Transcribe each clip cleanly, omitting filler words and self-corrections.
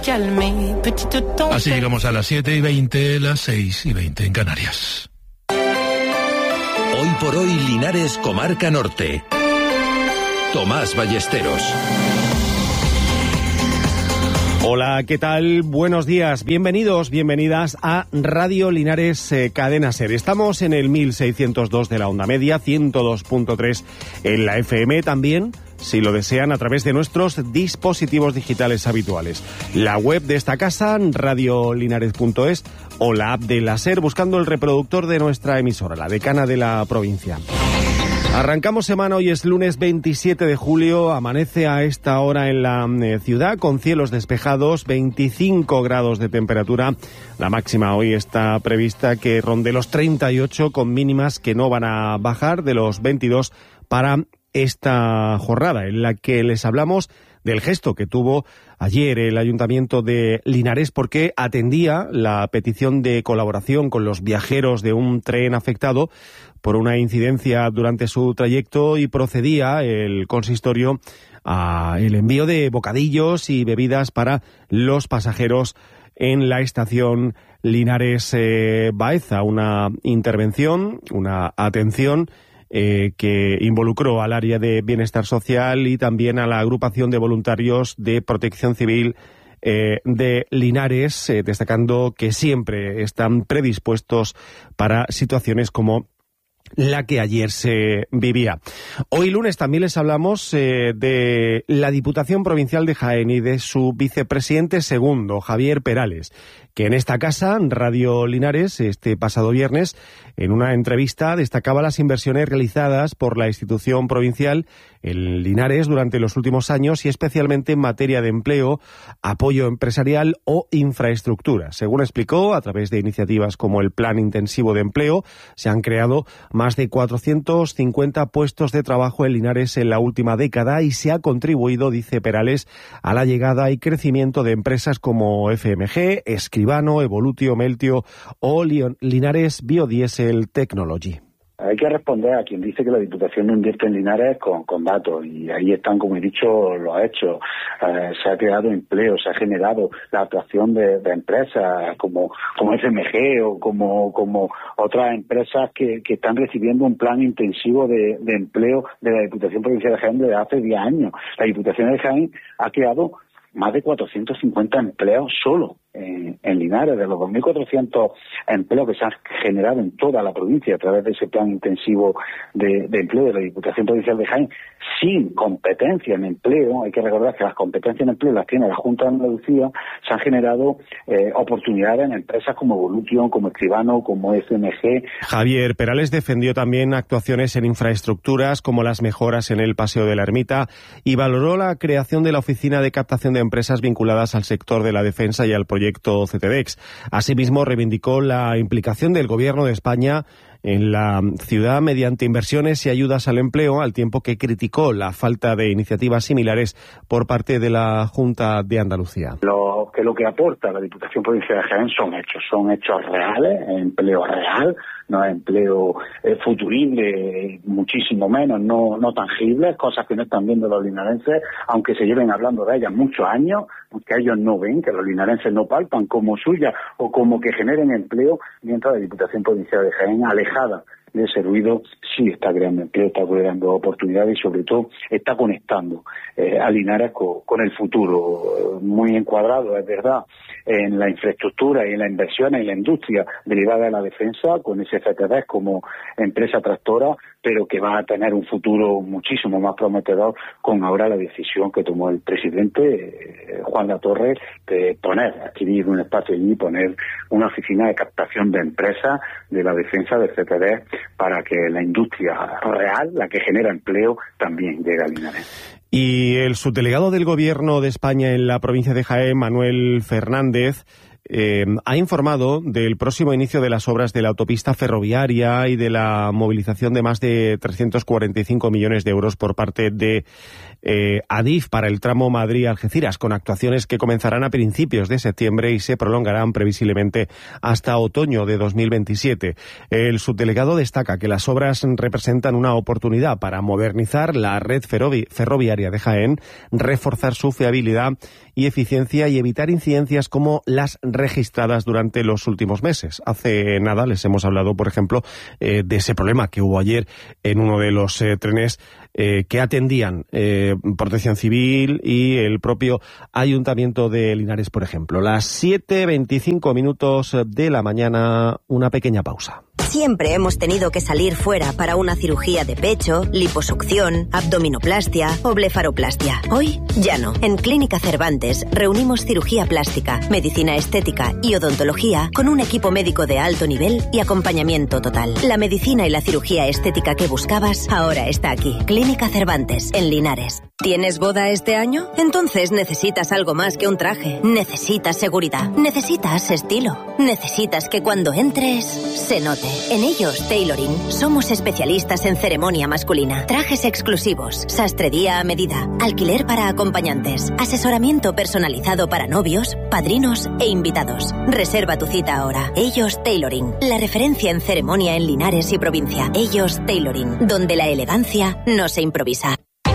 Así llegamos a las 7:20, las 6:20 en Canarias. Hoy por hoy, Linares, Comarca Norte. Tomás Ballesteros. Hola, ¿qué tal? Buenos días, bienvenidos, bienvenidas a Radio Linares Cadena Ser. Estamos en el 1602 de la onda media, 102.3 en la FM también, si lo desean, a través de nuestros dispositivos digitales habituales. La web de esta casa, radiolinares.es, o la app de la Ser, buscando el reproductor de nuestra emisora, la decana de la provincia. Arrancamos semana, hoy es lunes 27 de julio, amanece a esta hora en la ciudad con cielos despejados, 25 grados de temperatura. La máxima hoy está prevista que ronde los 38, con mínimas que no van a bajar de los 22 para esta jornada, en la que les hablamos del gesto que tuvo ayer el Ayuntamiento de Linares, porque atendía la petición de colaboración con los viajeros de un tren afectado por una incidencia durante su trayecto, y procedía el consistorio a el envío de bocadillos y bebidas para los pasajeros en la estación Linares Baeza. Una intervención, una atención que involucró al área de bienestar social y también a la agrupación de voluntarios de protección civil de Linares, destacando que siempre están predispuestos para situaciones como la que ayer se vivía. Hoy lunes también les hablamos de la Diputación Provincial de Jaén y de su vicepresidente segundo, Javier Perales, que en esta casa, Radio Linares, este pasado viernes, en una entrevista destacaba las inversiones realizadas por la institución provincial en Linares durante los últimos años, y especialmente en materia de empleo, apoyo empresarial o infraestructura. Según explicó, a través de iniciativas como el Plan Intensivo de Empleo, se han creado más de 450 puestos de trabajo en Linares en la última década, y se ha contribuido, dice Perales, a la llegada y crecimiento de empresas como FMG, Escribano, Evolutio, Meltio o Linares Biodiesel Technology. Hay que responder a quien dice que la Diputación no invierte en Linares con datos, y ahí están, como he dicho, los hechos. Se ha creado empleo, se ha generado la atracción de empresas como FMG o como otras empresas que están recibiendo un plan intensivo de empleo de la Diputación Provincial de Jaén desde hace 10 años. La Diputación de Jaén ha creado más de 450 empleos solo en Linares, de los 2.400 empleos que se han generado en toda la provincia a través de ese plan intensivo de empleo de la Diputación Provincial de Jaén, sin competencia en empleo. Hay que recordar que las competencias en empleo las tiene la Junta de Andalucía. Se han generado oportunidades en empresas como Evolution, como Escribano, como FMG. Javier Perales defendió también actuaciones en infraestructuras como las mejoras en el Paseo de la Ermita, y valoró la creación de la Oficina de Captación de Empresas vinculadas al sector de la defensa y al proyecto CTDEX. Asimismo, reivindicó la implicación del Gobierno de España en la ciudad mediante inversiones y ayudas al empleo, al tiempo que criticó la falta de iniciativas similares por parte de la Junta de Andalucía. Lo que aporta la Diputación Provincial de Jaén son hechos reales, empleo real, no es empleo futurible, muchísimo menos, no tangible, cosas que no están viendo los linarenses, aunque se lleven hablando de ellas muchos años, porque ellos no ven, que los linarenses no palpan como suya o como que generen empleo, mientras la Diputación Provincial de Jaén, alejada de ese ruido, sí está creando empleo, está creando oportunidades y sobre todo está conectando a Linares con el futuro, muy encuadrado, es verdad, en la infraestructura y en las inversiones y la industria derivada de la defensa, con ese FTDEX como empresa tractora, pero que va a tener un futuro muchísimo más prometedor con ahora la decisión que tomó el presidente Juan Latorre de adquirir un espacio allí y poner una oficina de captación de empresas de la defensa del FTDEX para que la industria real, la que genera empleo, también llegue a Linares. Y el subdelegado del Gobierno de España en la provincia de Jaén, Manuel Fernández, ha informado del próximo inicio de las obras de la autopista ferroviaria y de la movilización de más de 345 millones de euros por parte de Adif para el tramo Madrid-Algeciras, con actuaciones que comenzarán a principios de septiembre y se prolongarán previsiblemente hasta otoño de 2027. El subdelegado destaca que las obras representan una oportunidad para modernizar la red ferroviaria de Jaén, reforzar su fiabilidad y eficiencia y evitar incidencias como las registradas durante los últimos meses. Hace nada les hemos hablado, por ejemplo, de ese problema que hubo ayer en uno de los trenes que atendían Protección Civil y el propio Ayuntamiento de Linares, por ejemplo. Las 7:25 de la mañana, una pequeña pausa. Siempre hemos tenido que salir fuera para una cirugía de pecho, liposucción, abdominoplastia o blefaroplastia. Hoy ya no. En Clínica Cervantes reunimos cirugía plástica, medicina estética y odontología con un equipo médico de alto nivel y acompañamiento total. La medicina y la cirugía estética que buscabas ahora está aquí. Clínica Cervantes, en Linares. ¿Tienes boda este año? Entonces necesitas algo más que un traje. Necesitas seguridad. Necesitas estilo. Necesitas que cuando entres se note. En Ellos Tailoring somos especialistas en ceremonia masculina, trajes exclusivos, sastrería a medida, alquiler para acompañantes, asesoramiento personalizado para novios, padrinos e invitados. Reserva tu cita ahora. Ellos Tailoring, la referencia en ceremonia en Linares y provincia. Ellos Tailoring, donde la elegancia no se improvisa.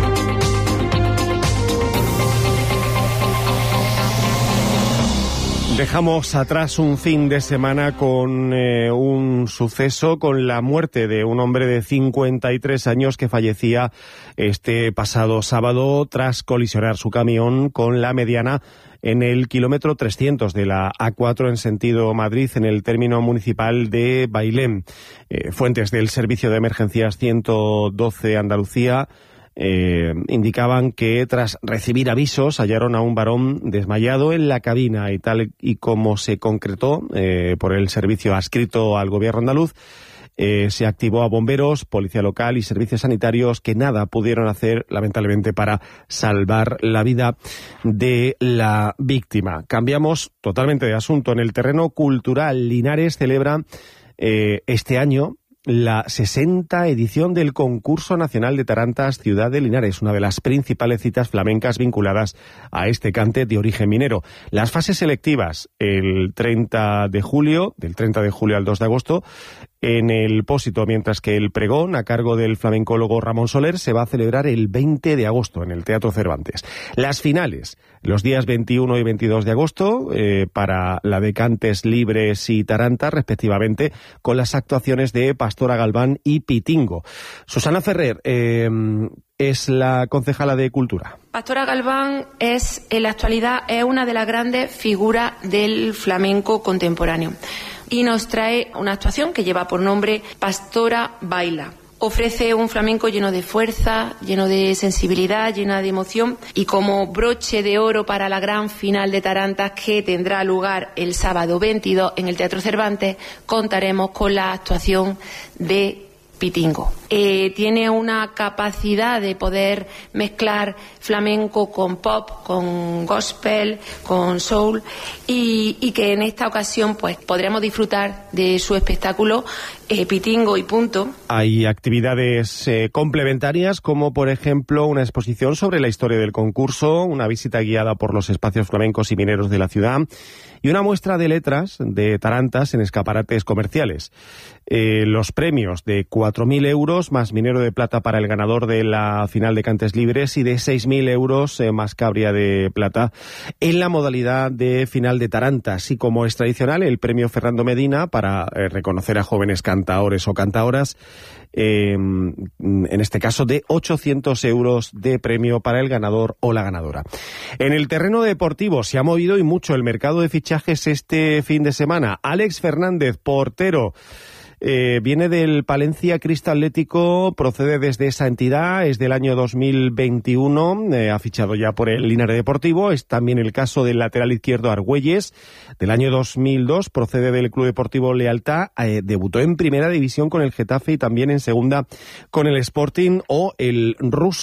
Dejamos atrás un fin de semana con un suceso, con la muerte de un hombre de 53 años que fallecía este pasado sábado tras colisionar su camión con la mediana en el kilómetro 300 de la A4 en sentido Madrid, en el término municipal de Bailén. Fuentes del Servicio de Emergencias 112 Andalucía indicaban que tras recibir avisos hallaron a un varón desmayado en la cabina y tal y como se concretó por el servicio adscrito al gobierno andaluz, se activó a bomberos, policía local y servicios sanitarios que nada pudieron hacer, lamentablemente, para salvar la vida de la víctima. Cambiamos totalmente de asunto. En el terreno cultural, Linares celebra este año la 60ª edición del Concurso Nacional de Tarantas Ciudad de Linares, una de las principales citas flamencas vinculadas a este cante de origen minero. Las fases selectivas del 30 de julio al 2 de agosto, en el Pósito, mientras que el pregón, a cargo del flamencólogo Ramón Soler, se va a celebrar el 20 de agosto en el Teatro Cervantes. Las finales, los días 21 y 22 de agosto, para la de cantes libres y tarantas, respectivamente, con las actuaciones de Pastora Galván y Pitingo. Susana Ferrer es la concejala de Cultura. Pastora Galván es, en la actualidad, es una de las grandes figuras del flamenco contemporáneo y nos trae una actuación que lleva por nombre Pastora Baila. Ofrece un flamenco lleno de fuerza, lleno de sensibilidad, llena de emoción, y como broche de oro para la gran final de tarantas que tendrá lugar el sábado 22 en el Teatro Cervantes, contaremos con la actuación de Pitingo. Tiene una capacidad de poder mezclar flamenco con pop, con gospel, con soul, y que en esta ocasión pues podremos disfrutar de su espectáculo Pitingo y punto. Hay actividades complementarias, como por ejemplo una exposición sobre la historia del concurso, una visita guiada por los espacios flamencos y mineros de la ciudad y una muestra de letras de tarantas en escaparates comerciales. Los premios de 4.000 euros más minero de plata para el ganador de la final de cantes libres y de 6.000 euros más cabria de plata en la modalidad de final de tarantas. Y como es tradicional, el premio Fernando Medina para reconocer a jóvenes cantaores o cantaoras, en este caso de 800 euros de premio para el ganador o la ganadora. En el terreno deportivo se ha movido y mucho el mercado de fichajes este fin de semana. Alex Fernández, portero, viene del Palencia Cristo Atlético, procede desde esa entidad, es del año 2021, ha fichado ya por el Linares Deportivo. Es también el caso del lateral izquierdo Argüelles, del año 2002, procede del Club Deportivo Lealtad, debutó en primera división con el Getafe y también en segunda con el Sporting. O el ruso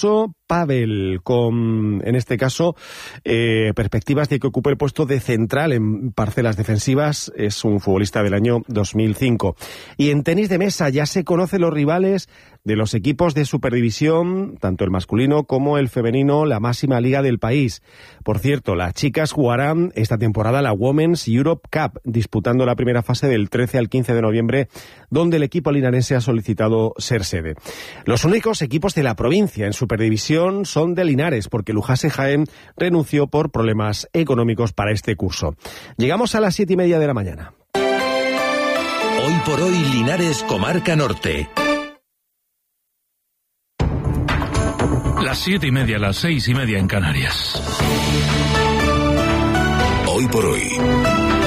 Pavel, con, en este caso, perspectivas de que ocupe el puesto de central en parcelas defensivas. Es un futbolista del año 2005. Y en tenis de mesa ya se conocen los rivales de los equipos de Superdivisión, tanto el masculino como el femenino, la máxima liga del país. Por cierto, las chicas jugarán esta temporada la Women's Europe Cup, disputando la primera fase del 13 al 15 de noviembre, donde el equipo linarense ha solicitado ser sede. Los únicos equipos de la provincia en Superdivisión son de Linares, porque Lujase Jaén renunció por problemas económicos para este curso. Llegamos a las 7:30 de la mañana. Hoy por hoy, Linares, Comarca Norte. Las 7:30, las 6:30 en Canarias. Hoy por hoy.